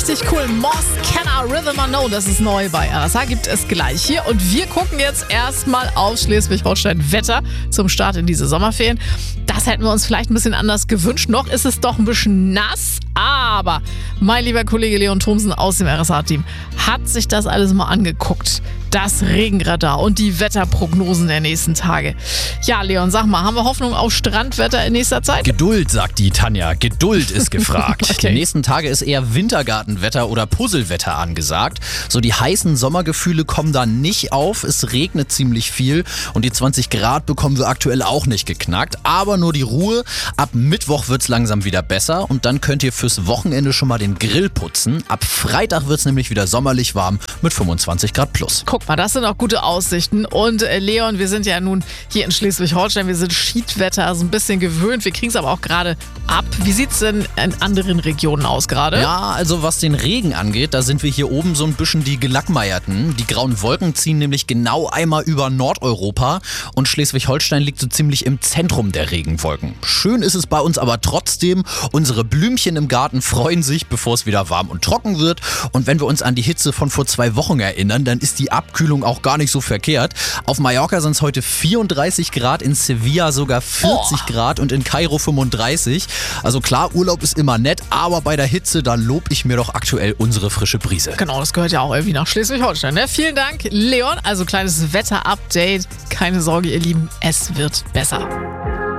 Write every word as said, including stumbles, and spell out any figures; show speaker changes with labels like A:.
A: Richtig cool. Moss Kenner, Rhythm I Know, das ist neu bei R S H, gibt es gleich hier. Und wir gucken jetzt erstmal auf Schleswig-Holstein Wetter zum Start in diese Sommerferien. Das hätten wir uns vielleicht ein bisschen anders gewünscht. Noch ist es doch ein bisschen nass, aber mein lieber Kollege Leon Thomsen aus dem R S H-Team hat sich das alles mal angeguckt. Das Regenradar und die Wetterprognosen der nächsten Tage. Ja, Leon, sag mal, haben wir Hoffnung auf Strandwetter in nächster Zeit?
B: Geduld, sagt die Tanja. Geduld ist gefragt.
A: Okay.
B: Die nächsten Tage ist eher Wintergartenwetter oder Puzzlewetter angesagt. So die heißen Sommergefühle kommen da nicht auf. Es regnet ziemlich viel und die zwanzig Grad bekommen wir aktuell auch nicht geknackt. Aber nur die Ruhe. Ab Mittwoch wird's langsam wieder besser und dann könnt ihr fürs Wochenende schon mal den Grill putzen. Ab Freitag wird's nämlich wieder sommerlich warm mit fünfundzwanzig Grad plus.
A: Guck mal, das sind auch gute Aussichten. Und äh, Leon, wir sind ja nun hier in Schleswig-Holstein, wir sind Schiedwetter, also ein bisschen gewöhnt. Wir kriegen es aber auch gerade ab. Wie sieht es denn in anderen Regionen aus gerade?
B: Ja, also was den Regen angeht, da sind wir hier oben so ein bisschen die Gelackmeierten. Die grauen Wolken ziehen nämlich genau einmal über Nordeuropa und Schleswig-Holstein liegt so ziemlich im Zentrum der Regenwolken. Schön ist es bei uns aber trotzdem. Unsere Blümchen im Garten freuen sich, bevor es wieder warm und trocken wird. Und wenn wir uns an die Hitze von vor zwei Wochen erinnern, dann ist die Abkühlung auch gar nicht so verkehrt. Auf Mallorca sind es heute vierunddreißig Grad, in Sevilla sogar vierzig
A: Oh.
B: Grad und in Kairo fünfunddreißig. Also klar, Urlaub ist immer nett, aber bei der Hitze, da lob ich mir doch aktuell unsere frische Brise.
A: Genau, das gehört ja auch irgendwie nach Schleswig-Holstein. Ne? Vielen Dank, Leon. Also kleines Wetter-Update. Keine Sorge, ihr Lieben, es wird besser.